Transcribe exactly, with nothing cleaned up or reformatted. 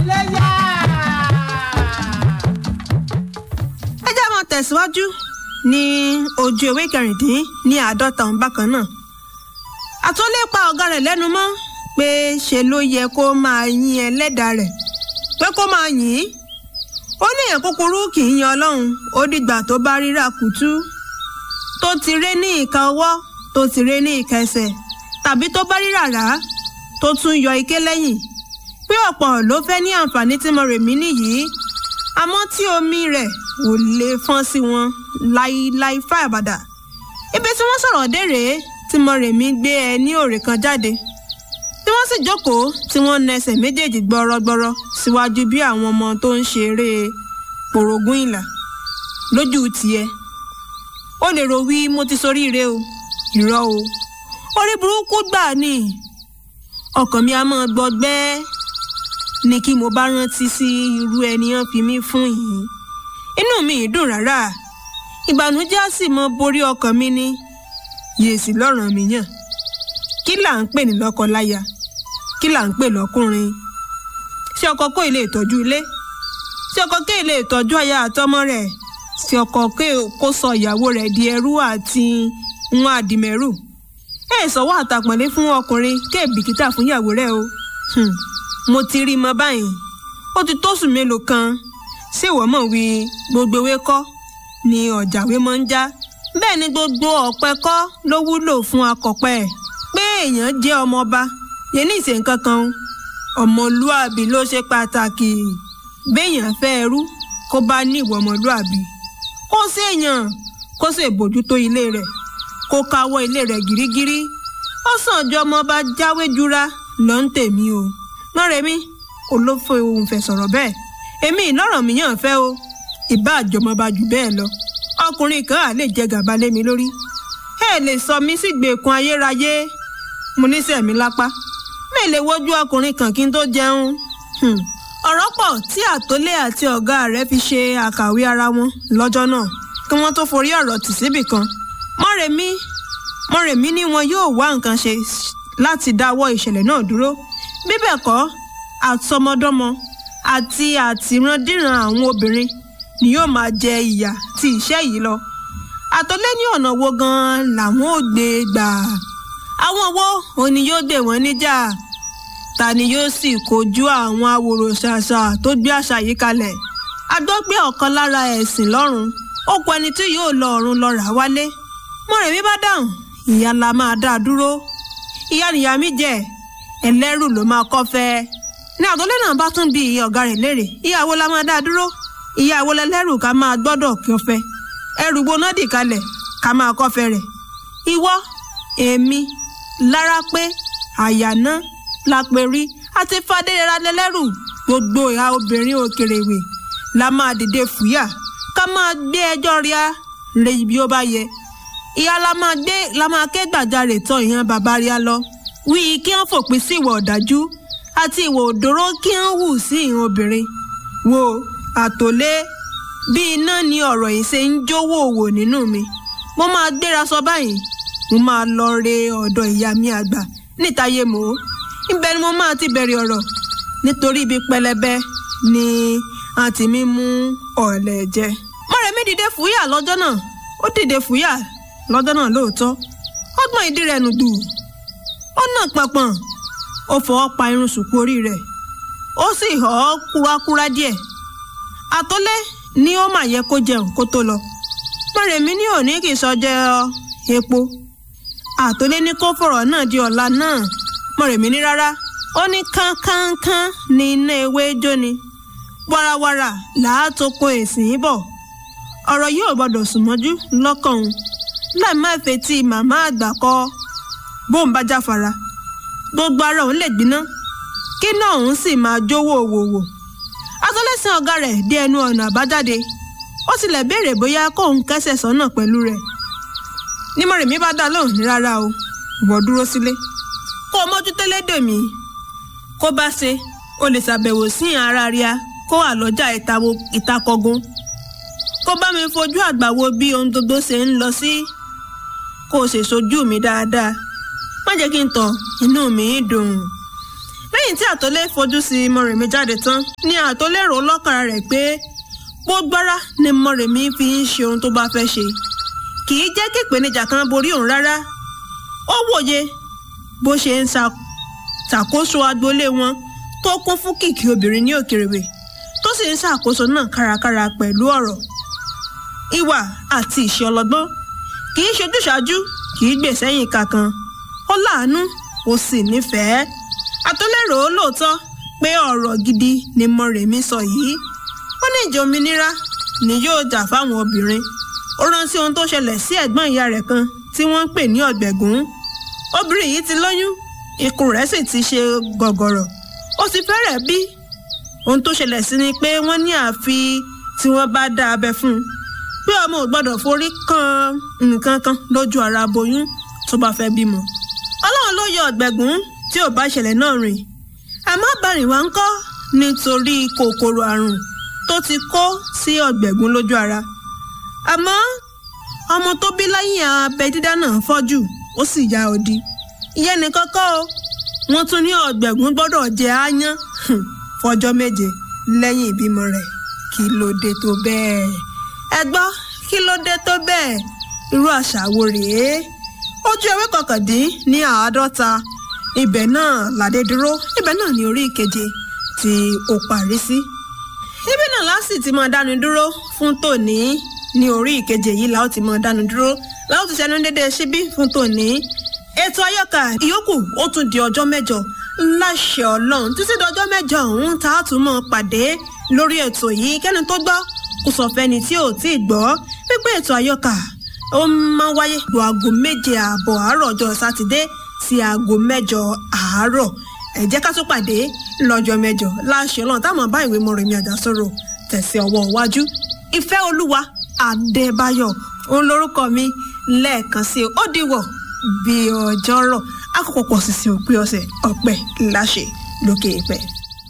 léyà. ẹ jẹ́ mọ́ tẹ̀síwájú ní ojú ewé kẹrìndín ní àádọ́ta ọ̀hún bákan náà. àtúnlé pa ọ̀gá rẹ̀ lẹ́nu mọ́ pé ṣe ló yẹ kó máa yin ẹlẹ́dàá rẹ̀ pé kó máa yìn ín. ó ní èèyàn kúkúrú kì í yan ọlọ́run ó dìgbà tó bá ríra kùtù tó ti ré ní ìka ọwọ́ tó ti ré ní ìka ẹsẹ̀ tàbí tó bá ríra rà á tó tún yọ ike lẹ́yìn. pé ọ̀pọ̀ ló fẹ́ ní àǹfààní tí Mọ́remí nìyí àmọ́ tí omi rẹ̀ ò lè fọ́n sí wọn láíláí fáìbàdà. ibi tí wọ́n sọ̀rọ̀ dé rèé tí Mọ́remí gbé ẹ ní òrè kan jáde tí wọ́n sì jókòó tí wọ́n na ẹsẹ̀ méjèèjì gbọ́rọ́gbọ́rọ́ síwájú bí àwọn ọmọ tó ń ṣeré pòrògùn ìlà. lójú tiẹ̀ ó lè rò wí mo ti soríire o irọ́ o orí burúkú gbà ní ọkàn mi a máa gbọgbẹ́ ní kí mo bá rántí sí irú ẹnìyàn fi mí fún yìí inú mi ì dùn rárá ìbànújẹ́ á sì mọ borí ọkàn mi ní yèsì lọ́ràn mi yàn. kí là ń pè ní lọ́kọ-láya kí là ń pè lọ́kùnrin? ṣé ọkọ kó ilé ìtọ́jú ilé? ṣé ọkọ ké ilé ìtọ́jú aya àtọmọ rẹ̀? ṣé ọkọ ké kó sọ ìyàwó rẹ̀ di ẹrú àti wọn àdìmẹ́rù? ẹ sọ̀wọ́ àtàpọ̀nlé fún ọkùnrin ké bìkítà fún ìyàwó rẹ̀ o. Hmm. mo ti rí mọ báyìí ó ti tóṣù mélòó kan ṣé ìwọ mọ̀ wí gbogbo ewé kọ́ ni ọ̀jàwé máa ń já bẹ́ẹ̀ ni gbogbo ọ̀pẹ kọ́ ló wúlò fún akọ̀pẹ pé èèyàn jẹ́ ọmọọba yẹn ní ìṣe nǹkan kan ọmọlúàbí ló ṣe pàtàkì béèyàn fẹ́ ẹrú kó bá ní ìwọ ọmọlúàbí kó séèyàn kó sì bójútó ilé rẹ̀ kó káwọ́ ilé rẹ̀ gírígírí ó sàn jọ ọmọọba jáwé jura lọ ń tèmi o. Mọ́remí olófò ohun fẹ́ sọ̀rọ̀ bẹ́ẹ̀ èmi ìlọ́rọ̀ mi yàn fẹ́ o ìbá àjọmọba jù bẹ́ẹ̀ lọ ọkùnrin kan à lè jẹ gàba lé mi lórí ẹ lè sọ mí sí gbèkùn ayérayé mo ní sẹ̀mí lápá mi lè wojú ọkùnrin kan kí n tó jẹun. ọ̀rọ̀ pọ̀ tí àtólé àti ọ̀gá rẹ̀ fi ṣe àkàwé ara wọn lọ́jọ́ náà kí wọ́n tó forí ọ̀rọ̀ tì síbì kan. Mọ́remí Mọ́remí ní wọn yóò wá nǹkan ṣe láti dáwọ́ ìṣẹ̀lẹ̀ náà dúró bí bẹ́ẹ̀ kọ́ àtọmọdọ́mọ àti àtìrandíran àwọn obìnrin ni yóò máa jẹ ìyà ti iṣẹ́ yìí lọ. àtọ́lé ní ọ̀nà wo gan-an làwọn ò gbé gbà àwọn wo òní yóò dè wọ́n níjà ta ni yóò sì kojú àwọn awòrò ṣàṣà tó gbé àṣà yìí kalẹ̀. a gbọ́ pé ọ̀kan lára ẹ̀sìn lọ́run ó kọ ẹni tí yóò lọ ọ̀run lọ rà wálé. Mọ́remí bá dáhùn ìyá la máa dá a dúró ìyá nìyá mi jẹ́ ẹlẹ́rù ló máa kọ́ fẹ́. ní àtọ́lé náà bá tún bí ìyá ọ̀gá rẹ̀ léèrè ìyàwó la máa dá a dúró ìyàwó lẹ́lẹ́rù ká máa gbọ́dọ̀ kí ọ fẹ́ ẹrù gbóná dì kalẹ̀ ká máa kọ́ fẹ́ rẹ̀. ìwọ èmi lára pé àyàná lápẹ̀rí àti fàdéyẹra lẹ́lẹ́rù gbogbo ìhà obìnrin òkèrèwé la máa dìde fúyà ká máa gbé ẹjọ́ ríà rè bí ó bá yẹ. ìyá la máa gbé la máa ké gbàjarè tán ìyẹn bàbá ríà lọ wí kí wọ́n fòpin sí ìwà ọ̀dájú àti ìwà òdòró kí wọ́n hù sí ìhàn obìnrin. wo àtòlé bí iná ni ọ̀rọ̀ yìí ṣe ń jówó òwò nínú mi mo máa gbéra sọ báyìí mo máa lọ re ọ̀dọ̀ ìyá mi àgbà nítayé mò ó ibẹ̀ ni mo máa ti bẹ̀rẹ̀ ọ̀rọ̀ nítorí ibi pẹlẹbẹ ni àǹtí mi mú ọ̀lẹ̀ jẹ. Mọ́remí dìde fúyà lọ́jọ́ náà ó dìde fúyà lọ́jọ́ náà lóòótọ́ ó gbọ́n ìdí rẹ̀ nù dù ó nà pọ̀npọ̀n ó fọwọ́ pa irun sùkú orí rẹ̀ ó sì họ́ kúrákúrá díẹ̀. àtọ́lé ní ó mà yẹ kó jẹun kó tó lọ. Mọ́remí ní òní kì í sọ jẹ epo. àtọ́lé ní kó fọ̀rọ̀ náà di ọ̀la náà. Mọ́remí ní rárá ó ní kánkánká ní iná ewé jóni wàràwàrà làátòkò èsìn bọ̀. ọ̀rọ̀ yóò gbọ́dọ̀ sùn mọ́jú lọ́kàn òun láì má fetí màmá àgbà kọ́ bóun bá jáfara gbogbo ara òun lè gbiná kí náà òun sì máa jówó òwòwò. atọ́lẹ́sìn ọ̀gá rẹ̀ dé ẹnu ọ̀nà àbájáde ó tilẹ̀ béèrè bóyá kóun kẹ́sẹ̀ sọ́nà pẹ̀lú rẹ̀. ní Mọ́remí bá dá lóhùn ní rárá o ìwọ dúró sílé kó o mójútó lédè mi kó bá ṣe o lè ṣàbẹ̀wò sí ara ríà kó wà lọ́jà ìtakọ̀gun kó bá mi fojú àgbà wo bí ohun gbogbo ṣe ń lọ sí kó o ṣe sojú mi dáadáa má jẹ́ kí n tọ̀ inú mi dùn. lẹ́yìn tí àtọ́lé fojú sí Mọ́remí jáde tán ni àtọ́lé rò lọ́kàn rẹ̀ pé gbógbára ni Mọ́remí fi ń ṣe ohun tó bá fẹ́ ṣe kì í jẹ́ kí ìpèníjà kan borí òun rárá. Ó wòye bó ṣe ń ṣàkóso agboolé wọn tó kún fún kìkì obìnrin ní òkèrèwé tó sì ń ṣàkóso náà kárakára pẹ̀lú ọ̀rọ̀ ìwà àti ìṣe ọlọ́gbọ́n. Kì í ṣojúṣàájú kì í gbè sẹ́yìn kankan. Ó láàánú ó sì nífẹ̀ẹ́. àtọ́lé rò ó lóòótọ́ pé ọ̀rọ̀ gidi ni Mọ́remí sọ yìí. Ó ní ìjọ òmìnira ni yóò jà fáwọn obìnrin. Ó rántí ohun tó ṣẹlẹ̀ sí ẹ̀gbọ́n ìyá rẹ̀ kan tí wọ́n ń pè ní Ọ̀gbẹ̀gún. Obìnrin yìí ti lóyún, ikùn rẹ̀ sì ti ṣe gọ̀gọ̀rọ̀, ó ti fẹ́rẹ̀ bí. Ohun tó ṣẹlẹ̀ sí ni pé wọ́n ní àfi tí wọ́n bá dá abẹ fún un pé ọmọ ò gbọ́dọ̀ forí kan nǹkan kan lójú ara aboyún tó bá fẹ́ bímọ. Ọlọ́run ló yọ Ọ̀gbẹ̀gún tí ò bá ìṣẹ̀lẹ̀ náà rìn. Àmọ́ Bárìnwá ń kọ́ nítorí kòkòrò àrùn tó ti kó sí Ọ̀gbẹ̀gún lójú ara. Àmọ́ ọmọ tó bí lẹ́yìn abẹ dídá náà fọ́jú ó sì ya òdì. Ìyẹn nìkan kọ́ o, wọ́n tún ní Ọ̀gbẹ̀gún gbọ́dọ̀ jẹ aáyán fọjọ́ méje lẹ́yìn ìbímọ rẹ̀. Kí ló dé tó bẹ́ẹ̀? Ẹ gbọ́, kí ló dé tó bẹ́ẹ̀? Irú àṣà wo rèé? Ojú ewé kọkàndín ní àádọ́ta ibẹ̀ náà ládé dúró, ibẹ̀ náà ní orí ìkeje tí ó parí sí. Ibi náà lásì ti máa dánu dúró fún tòní. Ní orí ìkeje yìí la ó ti máa dánu dúró, la ó ti ṣẹnu dédé síbí fún tòní. Ètò Àyọkà ìyókù ó tún di ọjọ́ mẹ́jọ láṣẹ Ọlọ́run. Títí dọjọ́ mẹ́jọ ọ̀hún tá a tún máa pàdé lórí ètò yìí. Kẹ́ni tó gbọ́ kò sọ fẹ́ni tí ò tí ì gbọ́ pípé ètò Àyọkà ó máa wáyé lu aago méje ààbọ̀ àárọ̀ ọjọ́ sátidé sí aago mẹ́jọ àárọ̀. Ẹ jẹ́ ká tún pàdé lọ́jọ́ mẹ́jọ láṣẹ Ọlọ́run táwọn bá ìwé Mọ́remí Àjàsorò tẹ̀sí ọwọ́ iwájú. Ìfẹ́ Olúwa Adébáyọ̀ òun lórúkọ mi lẹ́ẹ̀kan sí i. Ó dìwọ̀ bí ọjọ́ rọ̀ àkókò pọ̀ sí sí òpin ọ̀sẹ̀ ọ̀pẹ láṣẹ lókè ìpẹ́.